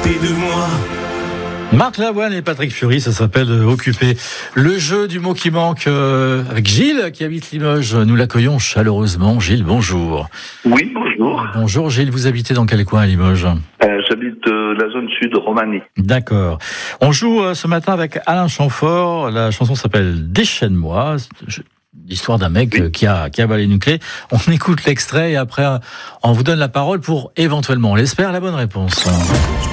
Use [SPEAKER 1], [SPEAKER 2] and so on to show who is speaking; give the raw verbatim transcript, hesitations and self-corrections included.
[SPEAKER 1] côté de moi.
[SPEAKER 2] Marc Lavoine et Patrick Fury, ça s'appelle euh, Occupé. Le jeu du mot qui manque euh, avec Gilles qui habite Limoges. Nous l'accueillons chaleureusement. Gilles, bonjour.
[SPEAKER 3] Oui, bonjour.
[SPEAKER 2] Bonjour Gilles, vous habitez dans quel coin à Limoges ?
[SPEAKER 3] Euh, J'habite euh, la zone sud de Romanie.
[SPEAKER 2] D'accord. On joue euh, ce matin avec Alain Chamfort. La chanson s'appelle Déchaîne-moi. Je... L'histoire d'un mec oui. qui a qui a avalé une clé. On écoute l'extrait et après on vous donne la parole pour éventuellement, on l'espère, la bonne réponse.